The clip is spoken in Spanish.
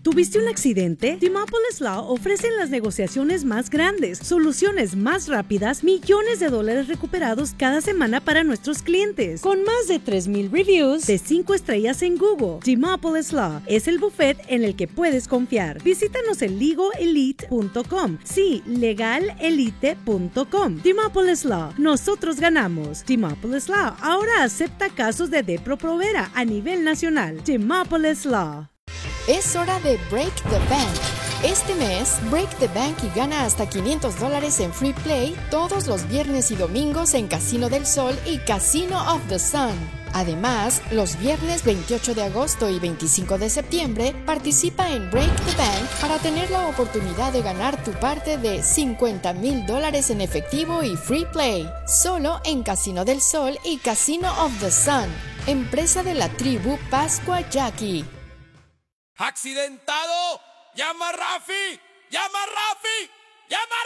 ¿Tuviste un accidente? Demopolis Law ofrece las negociaciones más grandes, soluciones más rápidas, millones de dólares recuperados cada semana para nuestros clientes. Con más de 3,000 reviews de 5 estrellas en Google, Demopolis Law es el buffet en el que puedes confiar. Visítanos en legalelite.com. Sí, legalelite.com. Demopolis Law. Nosotros ganamos. Demopolis Law ahora acepta casos de Depro-Provera a nivel nacional. Demopolis Law. Es hora de Break the Bank. Este mes, Break the Bank y gana hasta $500 en Free Play todos los viernes y domingos en Casino del Sol y Casino of the Sun. Además, los viernes 28 de agosto y 25 de septiembre, participa en Break the Bank para tener la oportunidad de ganar tu parte de $50,000 en efectivo y Free Play. Solo en Casino del Sol y Casino of the Sun. Empresa de la tribu Pascua Yaqui. ¡Accidentado! ¡Llama a Rafi! ¡Llama a Rafi! ¡Llama a